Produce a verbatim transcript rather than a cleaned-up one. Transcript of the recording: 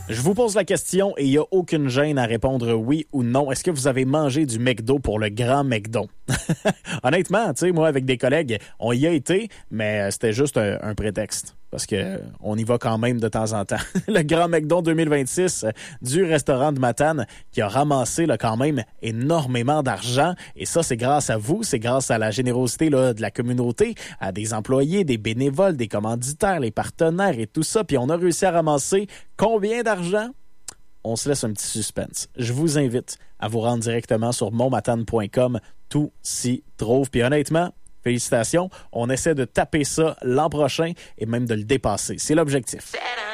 Je vous pose la question et il n'y a aucune gêne à répondre oui ou non. Est-ce que vous avez mangé du McDo pour le grand McDo? Honnêtement, tu sais, moi, avec des collègues, on y a été, mais c'était juste un, un prétexte. Parce que on y va quand même de temps en temps. Le Grand McDo deux mille vingt-six du restaurant de Matane qui a ramassé là, quand même énormément d'argent. Et ça, c'est grâce à vous, c'est grâce à la générosité là, de la communauté, à des employés, des bénévoles, des commanditaires, les partenaires et tout ça. Puis on a réussi à ramasser combien d'argent? On se laisse un petit suspense. Je vous invite à vous rendre directement sur montmatane point com. Tout s'y trouve. Puis honnêtement, félicitations. On essaie de taper ça l'an prochain et même de le dépasser. C'est l'objectif.